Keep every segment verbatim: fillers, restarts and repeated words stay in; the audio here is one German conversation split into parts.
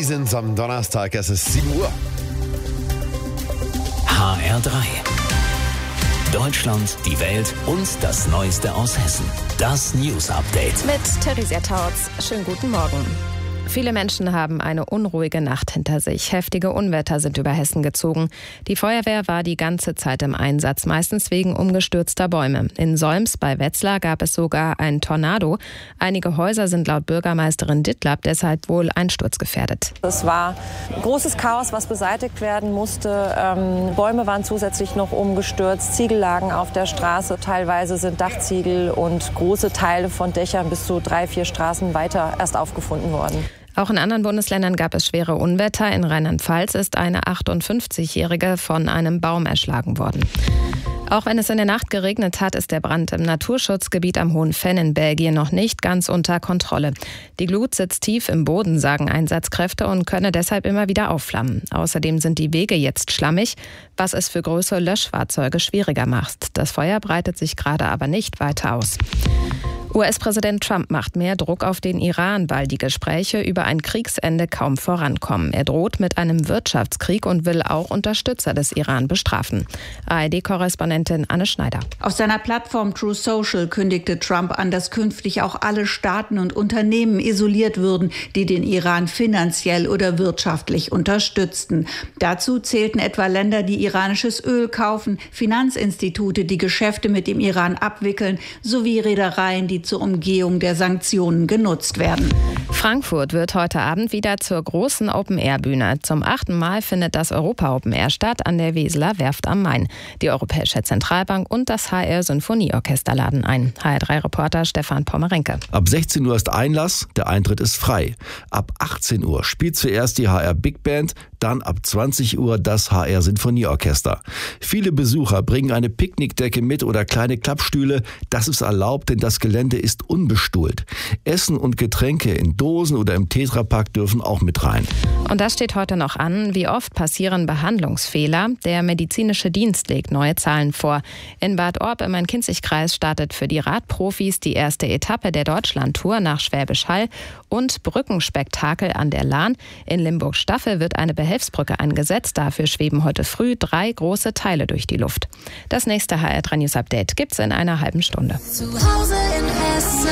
Sie sind's am Donnerstag, es ist sieben Uhr. H R drei. Deutschland, die Welt und das Neueste aus Hessen. Das News Update. Mit Theresia Tautz. Schönen guten Morgen. Viele Menschen haben eine unruhige Nacht hinter sich. Heftige Unwetter sind über Hessen gezogen. Die Feuerwehr war die ganze Zeit im Einsatz, meistens wegen umgestürzter Bäume. In Solms bei Wetzlar gab es sogar einen Tornado. Einige Häuser sind laut Bürgermeisterin Dittlab deshalb wohl einsturzgefährdet. Es war großes Chaos, was beseitigt werden musste. Ähm, Bäume waren zusätzlich noch umgestürzt, Ziegel lagen auf der Straße. Teilweise sind Dachziegel und große Teile von Dächern bis zu drei, vier Straßen weiter erst aufgefunden worden. Auch in anderen Bundesländern gab es schwere Unwetter. In Rheinland-Pfalz ist eine achtundfünfzigjährige von einem Baum erschlagen worden. Auch wenn es in der Nacht geregnet hat, ist der Brand im Naturschutzgebiet am Hohen Fenn in Belgien noch nicht ganz unter Kontrolle. Die Glut sitzt tief im Boden, sagen Einsatzkräfte, und könne deshalb immer wieder aufflammen. Außerdem sind die Wege jetzt schlammig, was es für größere Löschfahrzeuge schwieriger macht. Das Feuer breitet sich gerade aber nicht weiter aus. U S-Präsident Trump macht mehr Druck auf den Iran, weil die Gespräche über ein Kriegsende kaum vorankommen. Er droht mit einem Wirtschaftskrieg und will auch Unterstützer des Iran bestrafen. A R D-Korrespondentin Anne Schneider. Auf seiner Plattform True Social kündigte Trump an, dass künftig auch alle Staaten und Unternehmen isoliert würden, die den Iran finanziell oder wirtschaftlich unterstützten. Dazu zählten etwa Länder, die iranisches Öl kaufen, Finanzinstitute, die Geschäfte mit dem Iran abwickeln, sowie Reedereien, die zur Umgehung der Sanktionen genutzt werden. Frankfurt wird heute Abend wieder zur großen Open-Air-Bühne. Zum achten Mal findet das Europa-Open-Air statt an der Weseler Werft am Main. Die Europäische Zentralbank und das H R-Symphonieorchester laden ein. H R drei Reporter Stefan Pommerenke. Ab sechzehn Uhr ist Einlass, der Eintritt ist frei. Ab achtzehn Uhr spielt zuerst die H R Big Band, dann ab zwanzig Uhr das H R-Sinfonieorchester. Viele Besucher bringen eine Picknickdecke mit oder kleine Klappstühle. Das ist erlaubt, denn das Gelände ist unbestuhlt. Essen und Getränke in Dosen oder im Tetrapack dürfen auch mit rein. Und das steht heute noch an. Wie oft passieren Behandlungsfehler? Der medizinische Dienst legt neue Zahlen vor. In Bad Orb im Main-Kinzig-Kreis startet für die Radprofis die erste Etappe der Deutschlandtour nach Schwäbisch Hall und Brückenspektakel an der Lahn. In Limburg-Staffel wird eine Behelfsbrücke eingesetzt. Dafür schweben heute früh drei große Teile durch die Luft. Das nächste H R drei News Update gibt's in einer halben Stunde. Zu Hause in Hessen.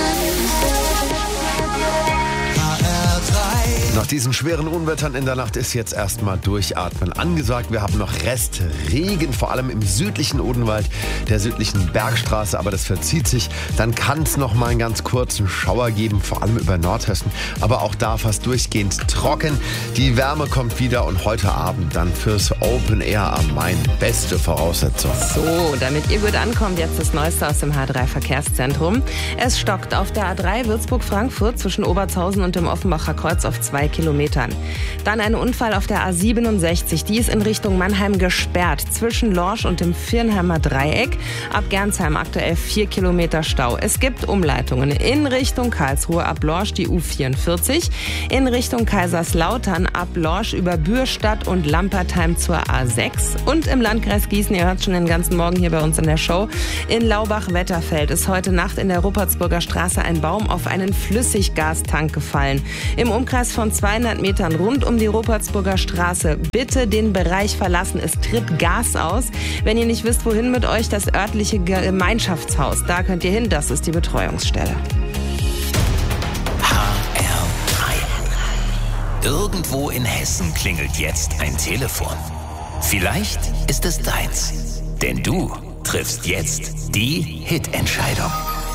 Nach diesen schweren Unwettern in der Nacht ist jetzt erstmal Durchatmen angesagt. Wir haben noch Restregen, vor allem im südlichen Odenwald, der südlichen Bergstraße, aber das verzieht sich. Dann kann es noch mal einen ganz kurzen Schauer geben, vor allem über Nordhessen, aber auch da fast durchgehend trocken. Die Wärme kommt wieder und heute Abend dann fürs Open Air am Main beste Voraussetzung. So, damit ihr gut ankommt, jetzt das Neueste aus dem H drei Verkehrszentrum. Es stockt auf der A drei Würzburg-Frankfurt zwischen Obertshausen und dem Offenbacher Kreuz auf zwei Kilometern. Dann ein Unfall auf der A siebenundsechzig. Die ist in Richtung Mannheim gesperrt. Zwischen Lorsch und dem Viernheimer Dreieck. Ab Gernsheim aktuell vier Kilometer Stau. Es gibt Umleitungen in Richtung Karlsruhe ab Lorsch die U vierundvierzig. In Richtung Kaiserslautern ab Lorsch über Bürstadt und Lampertheim zur A sechs. Und im Landkreis Gießen, ihr hört schon den ganzen Morgen hier bei uns in der Show, in Laubach-Wetterfeld ist heute Nacht in der Ruppertsburger Straße ein Baum auf einen Flüssiggastank gefallen. Im Umkreis von zweihundert Metern rund um die Ruppertsburger Straße bitte den Bereich verlassen. Es tritt Gas aus. Wenn ihr nicht wisst, wohin mit euch, das örtliche Gemeinschaftshaus. Da könnt ihr hin, das ist die Betreuungsstelle. H R drei. Irgendwo in Hessen klingelt jetzt ein Telefon. Vielleicht ist es deins. Denn du triffst jetzt die Hitentscheidung.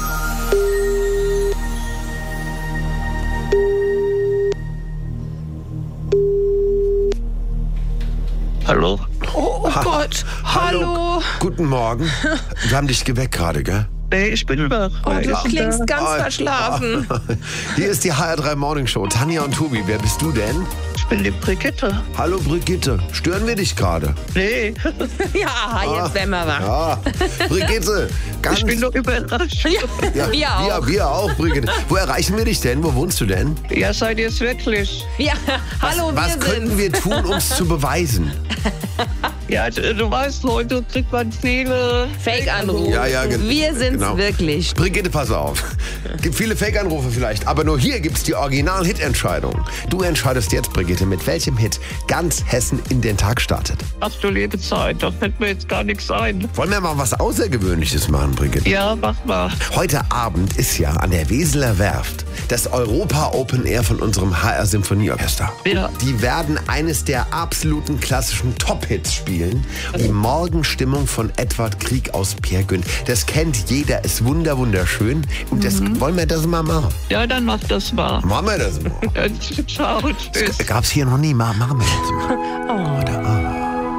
Hallo? Oh, oh Ha- Gott, hallo. Guten Morgen. Wir haben dich geweckt gerade, gell? Nee, ich bin wach. Oh, du Ich bin klingst da. ganz Ah, verschlafen. Hier ist die H R drei Morning Show. Tanja und Tobi, wer bist du denn? Ich bin die Brigitte. Hallo Brigitte, stören wir dich gerade? Nee, Ja, jetzt werden wir wach. Ja, Brigitte, ganz... ich bin doch überrascht. ja, wir auch. Wir, wir auch, Brigitte. Wo erreichen wir dich denn? Wo wohnst du denn? Ja, seid ihr es wirklich? Ja, hallo, Was wir könnten sind's. wir tun, um es zu beweisen? Ja, du weißt, heute kriegt man viele Fake-Anrufe. Ja, ja, gen- Wir sind's genau. wirklich. Brigitte, pass auf. Gibt viele Fake-Anrufe vielleicht, aber nur hier gibt's die Original-Hit-Entscheidung. Du entscheidest jetzt, Brigitte, mit welchem Hit ganz Hessen in den Tag startet. Ach du liebe Zeit, da fällt mir jetzt gar nichts ein. Wollen wir mal was Außergewöhnliches machen, Brigitte? Ja, mach mal. Heute Abend ist ja an der Weseler Werft das Europa Open Air von unserem H R Symphonieorchester. Ja. Die werden eines der absoluten klassischen Top-Hits spielen. Die Morgenstimmung von Edward Grieg aus Peer Gynt. Das kennt jeder, ist wunder wunderschön. Und das wollen wir das mal machen. Ja, dann mach das mal. Machen wir das mal. Ja, ciao, tschüss. Gab's hier noch nie. Machen wir das mal. Heute Abend.